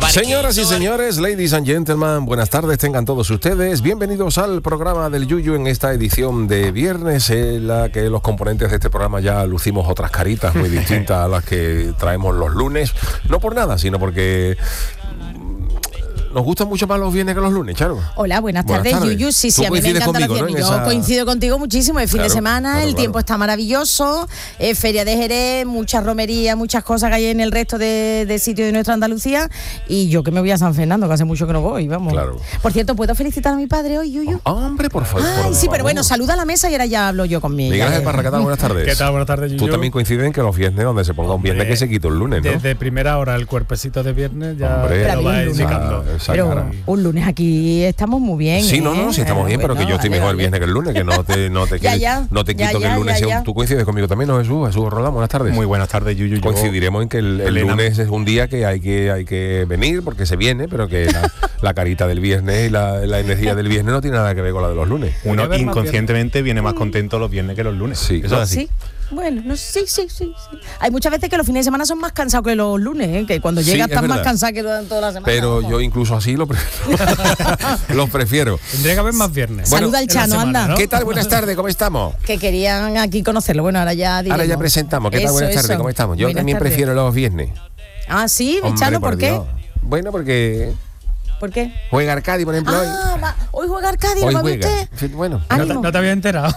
Señoras y señores, ladies and gentlemen, buenas tardes tengan todos ustedes. Bienvenidos al programa del Yuyu en esta edición de viernes, en la que los componentes de este programa ya lucimos otras caritas muy distintas a las que traemos los lunes. No por nada, sino porque nos gustan mucho más los viernes que los lunes, Charo. Hola, buenas tardes, Yuyu. Sí, a mí me encanta los viernes. Yo coincido contigo muchísimo. El fin de semana, el tiempo está maravilloso. Feria de Jerez, mucha romería, muchas cosas que hay en el resto de sitios de nuestra Andalucía. Y yo que me voy a San Fernando, que hace mucho que no voy, vamos. Claro. Por cierto, ¿puedo felicitar a mi padre hoy, Yuyu? Hombre, por favor. Ay, sí, pero bueno, saluda a la mesa y ahora ya hablo yo conmigo. Miguel Ángel Parra, ¿qué tal? Buenas tardes. ¿Qué tal? Buenas tardes, Yuyu. Tú también coincides en que los viernes, donde se ponga un viernes, que se quita el lunes, ¿no? Desde primera hora el cuerpecito de viernes ya lo va indicando. Pero un lunes aquí estamos muy bien. Sí, no, sí estamos bien, pero que yo estoy mejor el viernes que el lunes, que no te quito que el lunes sea. Tú coincides conmigo también, ¿no, Jesús? Jesús Roldán, buenas tardes. Muy buenas tardes, Yuyu. Coincidiremos en que el lunes es un día que hay que venir porque se viene, pero que la carita del viernes y la energía del viernes no tiene nada que ver con la de los lunes. Uno inconscientemente viene más contento los viernes que los lunes. Sí, eso es así. Sí. Bueno, no, sí. Hay muchas veces que los fines de semana son más cansados que los lunes, que cuando llegas estás más cansado que toda la semana. Pero yo incluso así los prefiero. Tendría que haber más viernes. Saluda al Chano, semana, anda. ¿no? ¿Qué tal? Buenas tardes, ¿cómo estamos? Que querían aquí conocerlo. Bueno, ahora ya diremos. Ahora ya presentamos. ¿Qué tal? Buenas tardes, ¿cómo estamos? Yo también prefiero los viernes. Ah, sí, Chano, ¿por qué? Bueno, porque... ¿Por qué? Juega Arcadi, por ejemplo, hoy. Hoy juega Arcadi, hoy ¿lo juega. usted? Bueno, no te había enterado.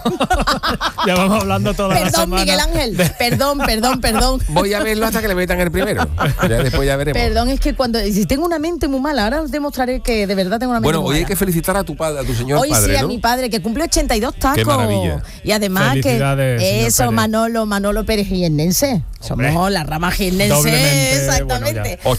Ya vamos hablando toda la semana. Miguel Ángel, perdón. Voy a verlo hasta que le metan el primero. Después ya veremos. Perdón, es que si tengo una mente muy mala, ahora os demostraré que de verdad tengo una mente muy mala. Hoy hay que felicitar a tu padre, a tu señor hoy padre, sí, ¿no? A mi padre, que cumple 82 tacos. Qué maravilla. Y además que eso, Manolo Pérez jiennense. Somos la rama jiennense, exactamente. Bueno,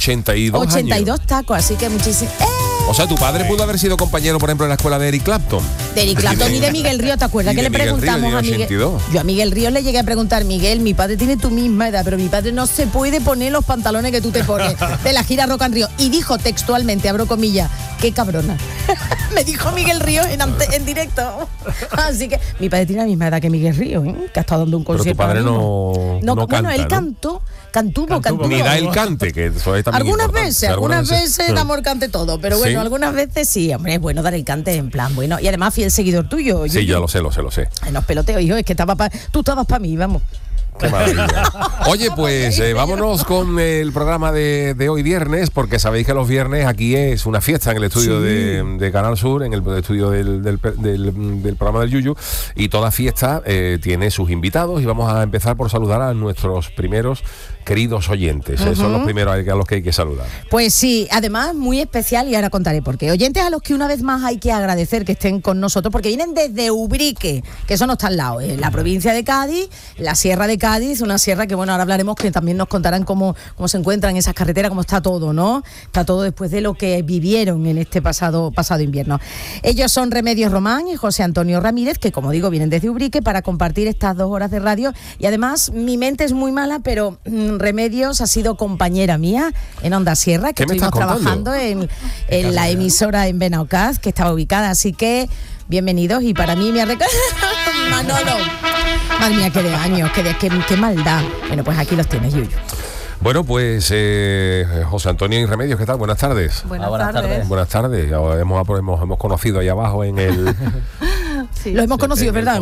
82 tacos, así que muchísimo. O sea, tu padre pudo haber sido compañero, por ejemplo, en la escuela de Eric Clapton. De Eric Clapton y de Miguel Ríos, ¿te acuerdas que le preguntamos a Miguel? Yo a Miguel Ríos le llegué a preguntar, Miguel, mi padre tiene tu misma edad, pero mi padre no se puede poner los pantalones que tú te pones de la gira Rock and Rio. Y dijo textualmente, abro comillas, qué cabrona. Me dijo Miguel Ríos en directo. Así que mi padre tiene la misma edad que Miguel Ríos, que ha estado dando un concierto. Pero tu padre no canta, bueno, él cantó. Cantuvo. Ni da el cante, que eso es también algunas veces el amor cante todo, pero bueno, algunas veces sí, hombre, es bueno dar el cante en plan, bueno, y además fiel seguidor tuyo. Sí, yo lo sé. Ay, no peloteo, hijo, es que tú estabas para mí, vamos. Qué maravilla. Oye, pues vámonos con el programa de hoy viernes, porque sabéis que los viernes aquí es una fiesta en el estudio de Canal Sur, en el estudio del programa del Yuyu, y toda fiesta tiene sus invitados, y vamos a empezar por saludar a nuestros primeros queridos oyentes. Son los primeros a los que hay que saludar. Pues sí, además muy especial, y ahora contaré por qué. Oyentes a los que una vez más hay que agradecer que estén con nosotros, porque vienen desde Ubrique, que eso no está al lado, la provincia de Cádiz, la sierra de Cádiz, una sierra que, bueno, ahora hablaremos, que también nos contarán cómo se encuentran esas carreteras, cómo está todo, ¿no? Está todo después de lo que vivieron en este pasado invierno. Ellos son Remedios Román y José Antonio Ramírez, que, como digo, vienen desde Ubrique para compartir estas 2 horas de radio, y además mi mente es muy mala, pero Remedios ha sido compañera mía en Onda Sierra, que estuvimos trabajando en la emisora en Benaocaz, que estaba ubicada, así que bienvenidos. Y para mí me ha Manolo, madre mía, qué de años, qué maldad. Bueno, pues aquí los tienes, Yuyu. Bueno, pues José Antonio y Remedios, ¿qué tal? Buenas tardes. Buenas tardes. Buenas tardes. Hemos conocido ahí abajo en el... Sí. Lo hemos conocido, ¿verdad?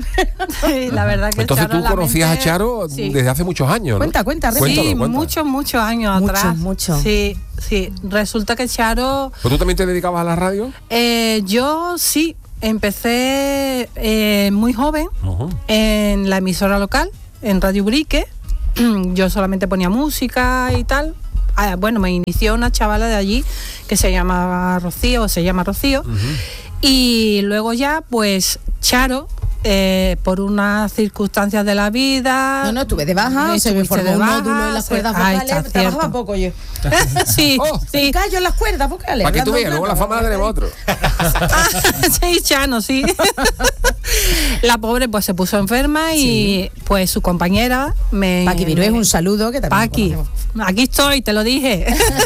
Sí, la verdad que entonces tú conocías a Charo desde hace muchos años, ¿no? Cuenta. Sí, muchos años atrás. Mucho. Sí. Resulta que Charo... ¿Pero tú también te dedicabas a la radio? Yo sí. Empecé muy joven en la emisora local, en Radio Ubrique. Yo solamente ponía música y tal. Bueno, me inició una chavala de allí que se llama Rocío. Y luego ya, pues, Charo, por unas circunstancias de la vida... No, estuve de baja, se me formó un nódulo en las cuerdas vocales, trabajaba poco yo. Sí. Un callo en las cuerdas vocales. Para que tú veas, luego la fama la tenemos otro. Sí, Chano, sí. La pobre pues se puso enferma y pues su compañera Paqui Virués, un saludo, que también Paqui, aquí estoy, te lo dije.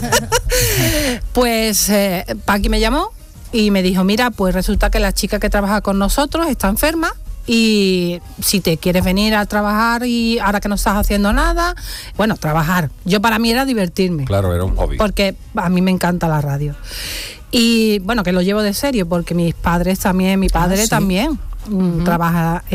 Pues Paqui me llamó y me dijo, mira, pues resulta que la chica que trabaja con nosotros está enferma y si te quieres venir a trabajar y ahora que no estás haciendo nada, bueno, trabajar. Yo para mí era divertirme. Claro, era un hobby. Porque a mí me encanta la radio. Y bueno, que lo llevo de serio porque mis padres también, mi padre también trabajaba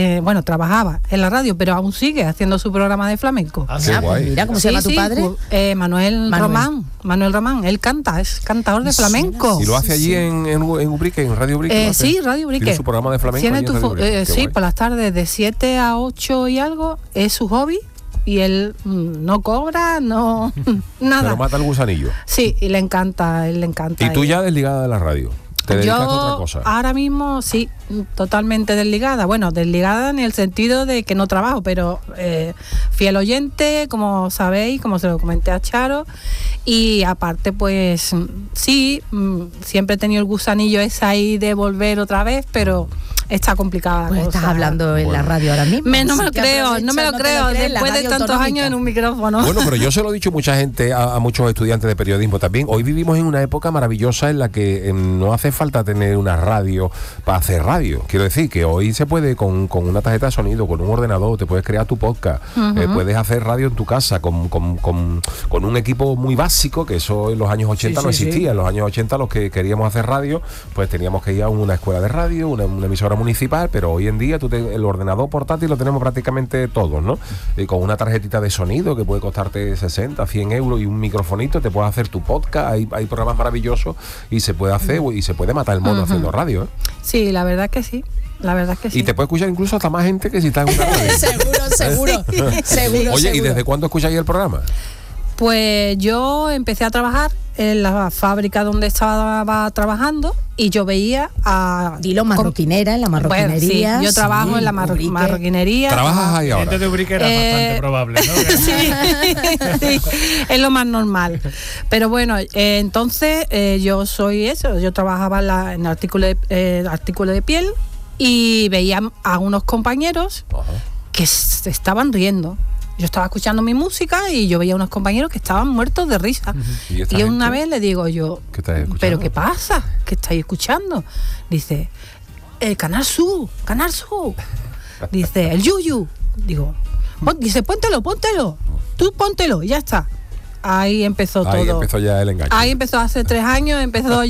en la radio, pero aún sigue haciendo su programa de flamenco. Qué guay. Mira, ¿cómo se llama tu padre? Manuel Román, él canta, es cantador de flamenco. ¿Y lo hace allí en Ubrique, en Radio Ubrique? Sí, Radio Ubrique. ¿Tiene su programa de flamenco? Tiene sí, por las tardes de 7 a 8 y algo, es su hobby. Y él no cobra, no nada. Pero mata el gusanillo. Sí, y le encanta, él le encanta. ¿Y tú ya desligada de la radio? ¿Te dedicas a otra cosa? Ahora mismo sí, totalmente desligada. Bueno, desligada en el sentido de que no trabajo, pero fiel oyente, como sabéis, como se lo comenté a Charo. Y aparte, pues sí, siempre he tenido el gusanillo ese ahí de volver otra vez, pero está complicada la pues cosa. Estás hablando en la radio ahora mismo. No me lo creo, después de tantos años en un micrófono. Bueno, pero yo se lo he dicho a mucha gente, a muchos estudiantes de periodismo también. Hoy vivimos en una época maravillosa en la que no hace falta tener una radio para hacer radio. Quiero decir que hoy se puede con una tarjeta de sonido, con un ordenador, te puedes crear tu podcast, puedes hacer radio en tu casa con un equipo muy básico, que eso en los años 80 no existía. Sí. En los años 80 los que queríamos hacer radio, pues teníamos que ir a una escuela de radio, una emisora municipal, pero hoy en día el ordenador portátil lo tenemos prácticamente todos, ¿no? Y con una tarjetita de sonido que puede costarte 60, 100 euros y un microfonito te puedes hacer tu podcast, hay programas maravillosos y se puede hacer y se puede matar el mono haciendo radio, ¿eh? Sí, la verdad que sí. La verdad es que sí. Y te puede escuchar incluso hasta más gente que si estás en una radio. seguro. Oye, ¿y desde cuándo escucháis el programa? Pues yo empecé a trabajar en la fábrica donde estaba trabajando y yo veía a... Dilo, marroquinera, en la marroquinería. Bueno, sí, yo trabajo en la marroquinería. ¿Trabajas ahí ahora? Gente de Ubrique era bastante probable, ¿no? sí, es lo más normal. Pero bueno, entonces yo soy eso, yo trabajaba en artículo de piel y veía a unos compañeros que se estaban riendo. Yo estaba escuchando mi música y yo veía a unos compañeros que estaban muertos de risa. Y una vez le digo yo, ¿pero qué pasa? ¿Qué estáis escuchando? Dice, Canal Sur. Dice, el Yuyu. Digo, dice, póntelo. Tú póntelo, y ya está. Ahí empezó todo. Ahí empezó ya el engaño. Ahí empezó hace 3 años, empezó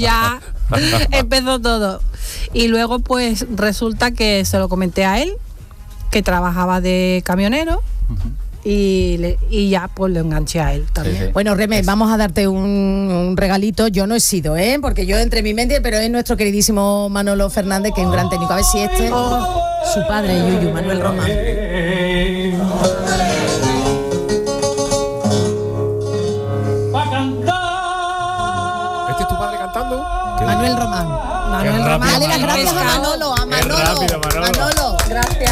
todo. Y luego pues resulta que se lo comenté a él, que trabajaba de camionero. Y ya pues lo enganché a él también. Sí. Bueno, Reme, vamos a darte un regalito. Yo no he sido, porque yo entre mi mente, pero es nuestro queridísimo Manolo Fernández, que es un gran técnico. A ver si su padre, Yuyu, Manuel Román. ¿Este es tu padre cantando? Manuel Román. Dale las gracias a Manolo. Rápido, Manolo, gracias.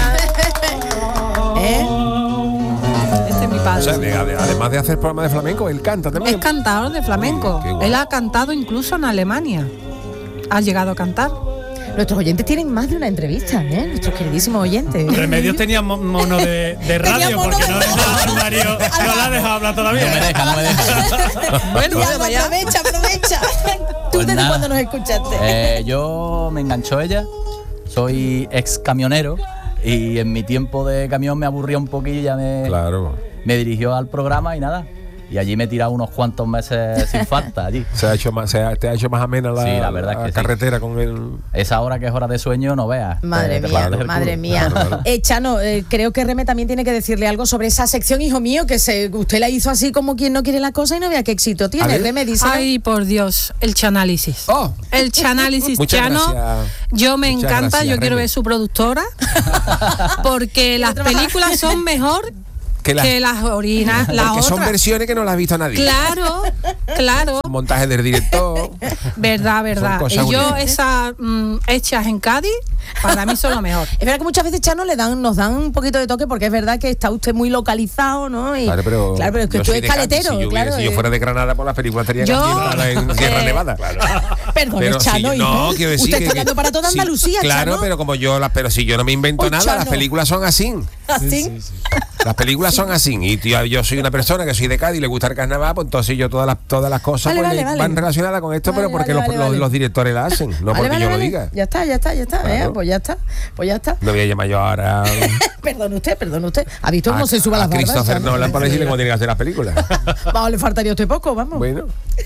O sea, además de hacer programas de flamenco, él canta también. Es cantador de flamenco. Él ha cantado incluso en Alemania. Ha llegado a cantar. Nuestros oyentes tienen más de una entrevista, nuestros queridísimos oyentes. Remedios tenía mono de radio porque no Mario no la ha dejado hablar todavía. No me deja. Bueno, aprovecha. ¿Tú Pues desde cuándo nos escuchaste? Yo me enganchó ella. Soy ex camionero y en mi tiempo de camión me aburría un poquillo y ya me dirigió al programa y nada. Y allí me he tirado unos cuantos meses sin falta allí. Te ha hecho más amena la verdad que carretera con el... Esa hora que es hora de sueño, no veas. Madre mía. Claro. Chano, creo que Reme también tiene que decirle algo sobre esa sección, hijo mío, que usted la hizo así como quien no quiere la cosa y no vea qué éxito tiene. Reme, dice. Ay, por Dios, el chanálisis. El chanálisis, Chano. Gracias. Yo me encanta, yo quiero ver su productora, porque las películas son mejor que las originales, las otras. Son versiones que no las ha visto nadie. Claro. Montaje del director. Verdad. Y yo esas hechas en Cádiz, para mí son lo mejor. Es verdad que muchas veces, Chano, nos dan un poquito de toque, porque es verdad que está usted muy localizado, ¿no? Y, claro, pero es que tú eres caletero. Si yo fuera de Granada, por las películas estaría en Sierra Nevada. Claro. Perdón, Chano. Quiero decir usted está hablando para toda Andalucía, claro, Chano. pero si yo no me invento nada, Chano. las películas son así. ¿Así? Sí. Las películas son así. Y tío, yo soy una persona que soy de Cádiz y le gusta el carnaval, pues entonces yo todas las cosas van relacionadas con esto, pero porque los directores la hacen, no porque yo lo diga. Ya está. Claro. Pues ya está. Me voy a llamar yo ahora. Perdone usted. ¿Ha visto cómo se suba las barbas? Christopher Nolan para decirle cómo tiene que hacer las películas. Vamos, le faltaría usted poco, vamos. Bueno,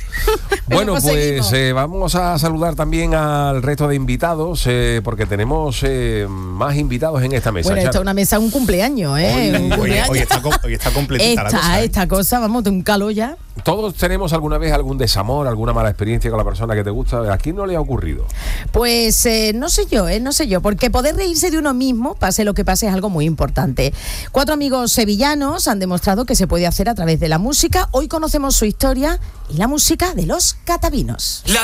pues vamos a saludar también al resto de invitados, porque tenemos más invitados en esta mesa. Bueno, esta es una mesa, un cumpleaños, Hoy está completita la cosa. Esta cosa, vamos, de un calor ya. Todos tenemos alguna vez algún desamor, alguna mala experiencia con la persona que te gusta. ¿A quién no le ha ocurrido? Pues no sé yo, porque poder reírse de uno mismo, pase lo que pase, es algo muy importante. 4 amigos sevillanos han demostrado que se puede hacer a través de la música. Hoy conocemos su historia y la música de los Catavinos.